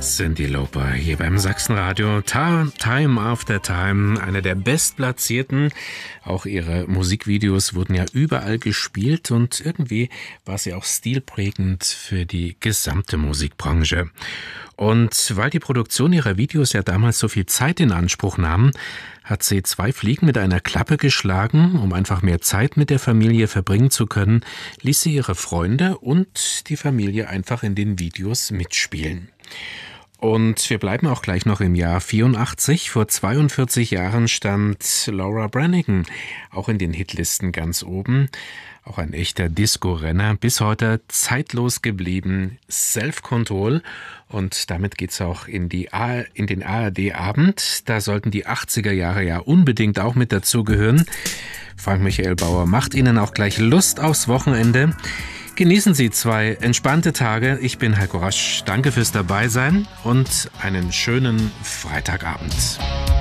Cyndi Lauper hier beim Sachsenradio. Time After Time, eine der bestplatzierten. Auch ihre Musikvideos wurden ja überall gespielt und irgendwie war sie auch stilprägend für die gesamte Musikbranche. Und weil die Produktion ihrer Videos ja damals so viel Zeit in Anspruch nahm, hat sie 2 Fliegen mit einer Klappe geschlagen. Um einfach mehr Zeit mit der Familie verbringen zu können, ließ sie ihre Freunde und die Familie einfach in den Videos mitspielen. Und wir bleiben auch gleich noch im Jahr 84. Vor 42 Jahren stand Laura Branigan auch in den Hitlisten ganz oben. Auch ein echter Disco-Renner, bis heute zeitlos geblieben, Self-Control. Und damit geht's auch in den ARD-Abend. Da sollten die 80er Jahre ja unbedingt auch mit dazugehören. Frank Michael Bauer macht Ihnen auch gleich Lust aufs Wochenende. Genießen Sie 2 entspannte Tage. Ich bin Heiko Rasch. Danke fürs Dabeisein und einen schönen Freitagabend.